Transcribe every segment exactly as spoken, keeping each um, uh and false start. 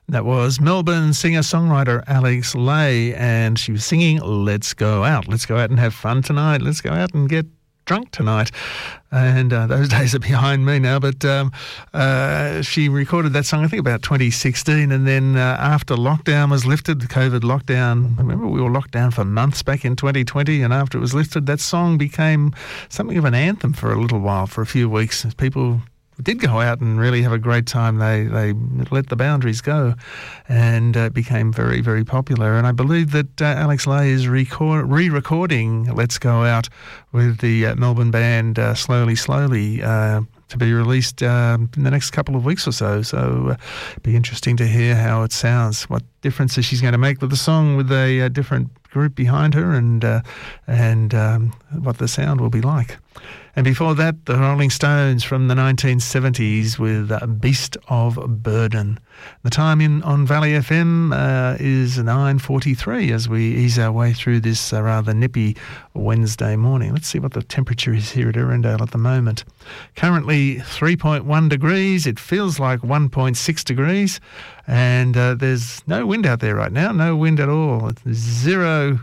That was Melbourne singer-songwriter Alex Lay, and she was singing Let's Go Out. Let's go out and have fun tonight. Let's go out and get drunk tonight. And uh, those days are behind me now, but um, uh, she recorded that song, I think, about twenty sixteen, and then uh, after lockdown was lifted, the COVID lockdown, remember we were locked down for months back in twenty twenty, and after it was lifted, that song became something of an anthem for a little while, for a few weeks. People did go out and really have a great time. They they let the boundaries go, and uh, became very, very popular. And I believe that uh, Alex Lay is record, re-recording Let's Go Out with the uh, Melbourne band uh, Slowly Slowly uh, to be released uh, in the next couple of weeks or so. So uh, it'd be interesting to hear how it sounds, what differences she's going to make with the song, with a, a different group behind her, and uh, and um, what the sound will be like. And before that, the Rolling Stones from the nineteen seventies with uh, Beast of Burden. The time in on Valley F M uh, is nine forty-three as we ease our way through this uh, rather nippy Wednesday morning. Let's see what the temperature is here at Erindale at the moment. Currently three point one degrees. It feels like one point six degrees. And uh, there's no wind out there right now. No wind at all. It's zero...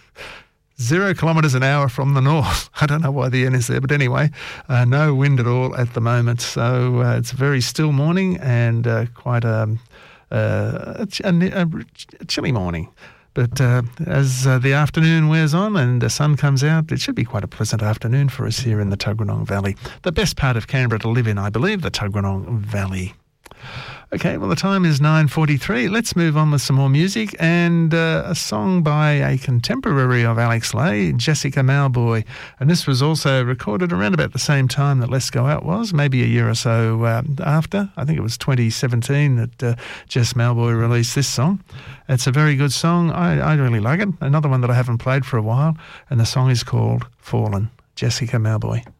Zero kilometres an hour from the north. I don't know why the N is there, but anyway, uh, no wind at all at the moment. So uh, it's a very still morning and uh, quite a, uh, a, ch- a, a chilly morning. But uh, as uh, the afternoon wears on and the sun comes out, it should be quite a pleasant afternoon for us here in the Tuggeranong Valley. The best part of Canberra to live in, I believe, the Tuggeranong Valley. Okay, well, the time is nine forty-three. Let's move on with some more music and uh, a song by a contemporary of Alex Lay, Jessica Mauboy. And this was also recorded around about the same time that Let's Go Out was, maybe a year or so uh, after. I think it was twenty seventeen that uh, Jess Mauboy released this song. It's a very good song. I, I really like it. Another one that I haven't played for a while, and the song is called Fallen. Jessica Mauboy.